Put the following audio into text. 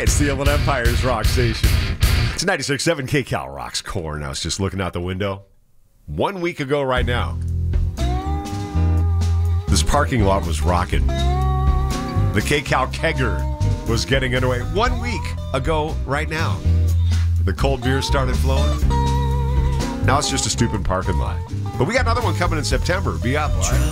It's the Inland Empire's rock station. It's 96.7 KCal rocks Corn. I was just looking out the window. 1 week ago right now, this parking lot was rocking. The KCal kegger was getting underway 1 week ago right now. The cold beer started flowing. Now it's just a stupid parking lot. But we got another one coming in September. Be up.